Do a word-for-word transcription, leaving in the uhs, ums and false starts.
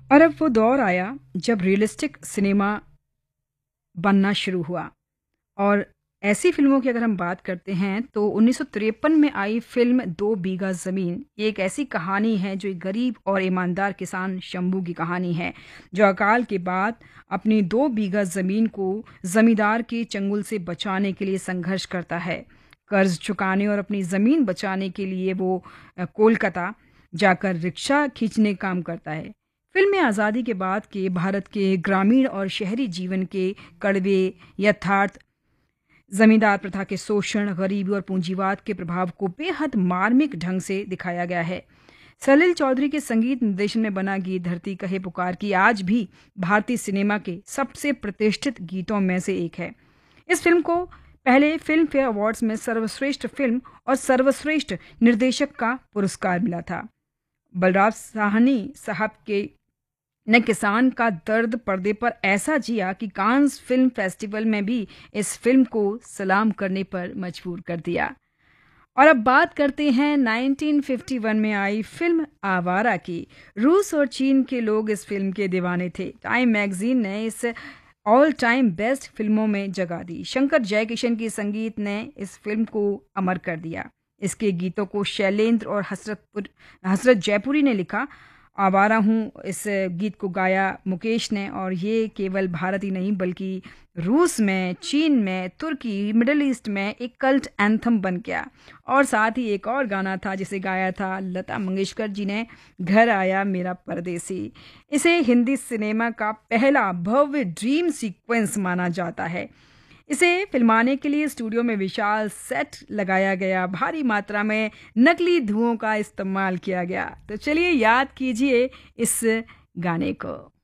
और अब वो दौर आया जब रियलिस्टिक सिनेमा बनना शुरू हुआ। और ऐसी फ़िल्मों की अगर हम बात करते हैं तो उन्नीस सौ तिरेपन में आई फ़िल्म दो बीघा ज़मीन, ये एक ऐसी कहानी है जो एक गरीब और ईमानदार किसान शंभू की कहानी है, जो अकाल के बाद अपनी दो बीघा ज़मीन को ज़मींदार के चंगुल से बचाने के लिए संघर्ष करता है। कर्ज़ चुकाने और अपनी ज़मीन बचाने के लिए वो अ, कोलकाता जाकर रिक्शा खींचने का काम करता है। फ़िल्म में आज़ादी के बाद के भारत के ग्रामीण और शहरी जीवन के कड़वे यथार्थ, जमींदार प्रथा के शोषण, गरीबी और पूंजीवाद के प्रभाव को बेहद मार्मिक ढंग से दिखाया गया है। सलील चौधरी के संगीत निर्देशन में बना गीत धरती कहे पुकार की आज भी भारतीय सिनेमा के सबसे प्रतिष्ठित गीतों में से एक है। इस फिल्म को पहले फिल्म फेयर अवार्ड्स में सर्वश्रेष्ठ फिल्म और सर्वश्रेष्ठ निर्देशक का पुरस्कार मिला था। बलराज साहनी साहब के ने किसान का दर्द पर्दे पर ऐसा जिया कि कांस फिल्म फेस्टिवल में भी इस फिल्म को सलाम करने पर मजबूर कर दिया। और अब बात करते हैं उन्नीस सौ इक्यावन में आई फिल्म आवारा की। रूस और चीन के लोग इस फिल्म के दीवाने थे। टाइम मैगजीन ने इस ऑल टाइम बेस्ट फिल्मों में जगह दी। शंकर जयकिशन के संगीत ने इस फिल्म को अमर कर दिया। इसके गीतों को शैलेंद्र और हसरतपुर हसरत जयपुरी ने लिखा। आवारा हूँ इस गीत को गाया मुकेश ने, और ये केवल भारत ही नहीं बल्कि रूस में, चीन में, तुर्की, मिडल ईस्ट में एक कल्ट एंथम बन गया। और साथ ही एक और गाना था जिसे गाया था लता मंगेशकर जी ने, घर आया मेरा परदेसी। इसे हिंदी सिनेमा का पहला भव्य ड्रीम सीक्वेंस माना जाता है। इसे फिल्माने के लिए स्टूडियो में विशाल सेट लगाया गया, भारी मात्रा में नकली धुओं का इस्तेमाल किया गया। तो चलिए याद कीजिए इस गाने को।